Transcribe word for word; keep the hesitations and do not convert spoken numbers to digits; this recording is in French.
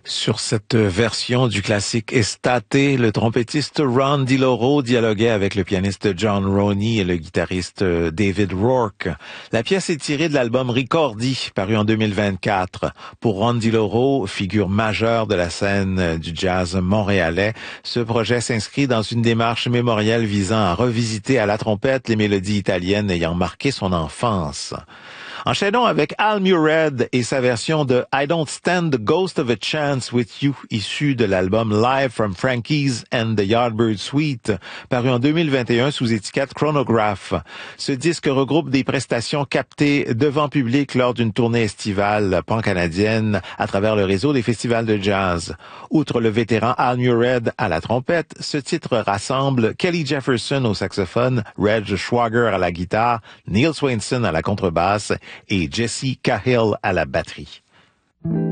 Sur cette version du classique Estate, le trompettiste Ron DiLoro dialoguait avec le pianiste John Roney et le guitariste David Rourke. La pièce est tirée de l'album Ricordi, paru en deux mille vingt-quatre. Pour Ron DiLoro, figure majeure de la scène du jazz montréalais, ce projet s'inscrit dans une démarche mémorielle visant à revisiter à la trompette les mélodies italiennes ayant marqué son enfance. Enchaînons avec Al Mured et sa version de I Don't Stand the Ghost of a Chance with You, issue de l'album Live from Frankie's and the Yardbird Suite, paru en deux mille vingt et un sous étiquette Chronograph. Ce disque regroupe des prestations captées devant public lors d'une tournée estivale pan-canadienne à travers le réseau des festivals de jazz. Outre le vétéran Al Mured à la trompette, ce titre rassemble Kelly Jefferson au saxophone, Reg Schwager à la guitare, Neil Swainson à la contrebasse et Jesse Cahill à la batterie.